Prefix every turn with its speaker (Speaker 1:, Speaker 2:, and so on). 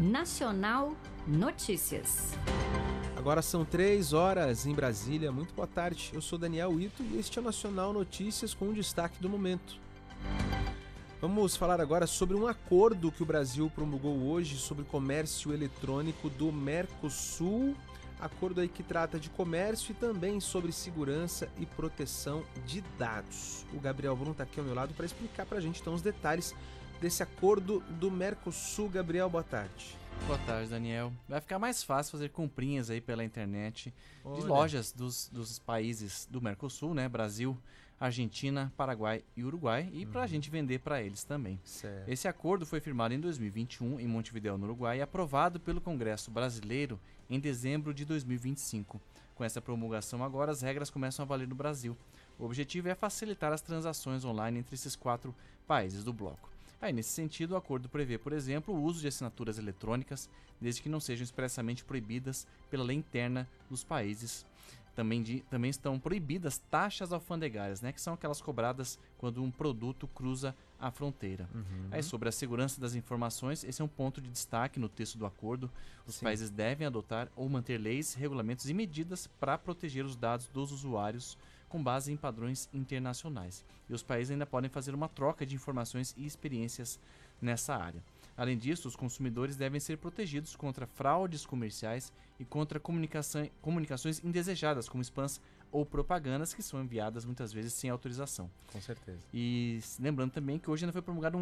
Speaker 1: Nacional Notícias.
Speaker 2: Agora são 3 horas em Brasília. Muito boa tarde, eu sou Daniel Ito e este é o Nacional Notícias com um destaque do momento. Vamos falar agora sobre um acordo que o Brasil promulgou hoje sobre comércio eletrônico do Mercosul. Acordo aí que trata de comércio e também sobre segurança e proteção de dados. O Gabriel Brum está aqui ao meu lado para explicar para a gente então os detalhes desse acordo do Mercosul. Gabriel, boa tarde.
Speaker 3: Boa tarde, Daniel. Vai ficar mais fácil fazer comprinhas aí pela internet de lojas dos países do Mercosul, né? Brasil, Argentina, Paraguai e Uruguai, e para a gente vender para eles também.
Speaker 2: Certo.
Speaker 3: Esse acordo foi firmado em 2021 em Montevidéu, no Uruguai, e aprovado pelo Congresso Brasileiro em dezembro de 2025. Com essa promulgação agora, as regras começam a valer no Brasil. O objetivo é facilitar as transações online entre esses 4 países do bloco. Aí, nesse sentido, o acordo prevê, por exemplo, o uso de assinaturas eletrônicas, desde que não sejam expressamente proibidas pela lei interna dos países. Também estão proibidas taxas alfandegárias, né, que são aquelas cobradas quando um produto cruza a fronteira. Aí, sobre a segurança das informações, esse é um ponto de destaque no texto do acordo. Os países devem adotar ou manter leis, regulamentos e medidas para proteger os dados dos usuários com base em padrões internacionais. E os países ainda podem fazer uma troca de informações e experiências nessa área. Além disso, os consumidores devem ser protegidos contra fraudes comerciais e contra comunicações indesejadas, como spams ou propagandas que são enviadas muitas vezes sem autorização.
Speaker 2: Com certeza.
Speaker 3: E lembrando também que hoje ainda foi promulgado